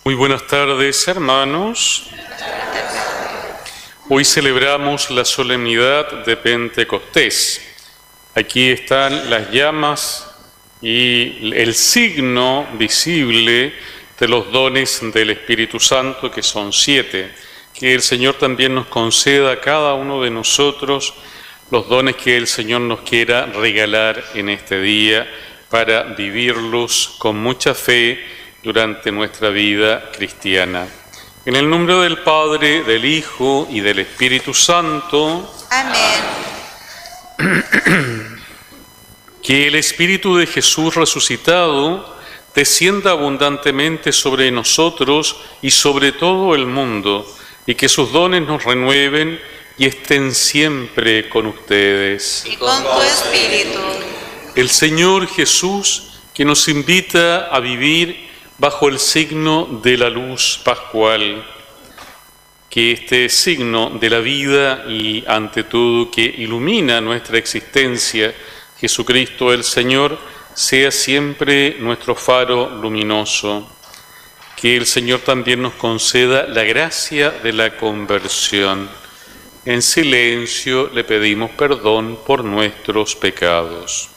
Muy buenas tardes, hermanos. Hoy celebramos la solemnidad de Pentecostés. Aquí están las llamas y el signo visible de los dones del Espíritu Santo, que son 7. Que el Señor también nos conceda a cada uno de nosotros los dones que el Señor nos quiera regalar en este día para vivirlos con mucha fe durante nuestra vida cristiana. En el nombre del Padre, del Hijo y del Espíritu Santo. Amén. Que el Espíritu de Jesús resucitado descienda abundantemente sobre nosotros y sobre todo el mundo, y que sus dones nos renueven y estén siempre con ustedes. Y con tu Espíritu. El Señor Jesús, que nos invita a vivir bajo el signo de la luz pascual, que este signo de la vida y ante todo que ilumina nuestra existencia, Jesucristo el Señor, sea siempre nuestro faro luminoso. Que el Señor también nos conceda la gracia de la conversión. En silencio le pedimos perdón por nuestros pecados.